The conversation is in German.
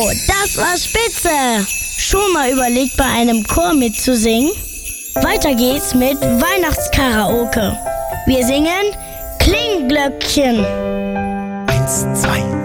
das war spitze! Schon mal überlegt, bei einem Chor mitzusingen? Weiter geht's mit Weihnachtskaraoke. Wir singen Klingglöckchen. 1, 2,